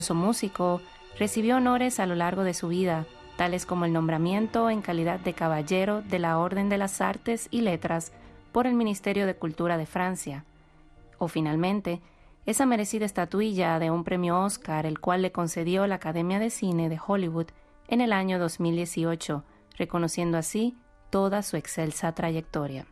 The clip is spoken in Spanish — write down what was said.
músico, recibió honores a lo largo de su vida, tales como el nombramiento en calidad de caballero de la Orden de las Artes y Letras por el Ministerio de Cultura de Francia, o finalmente, esa merecida estatuilla de un premio Oscar, el cual le concedió la Academia de Cine de Hollywood en el año 2018, reconociendo así toda su excelsa trayectoria.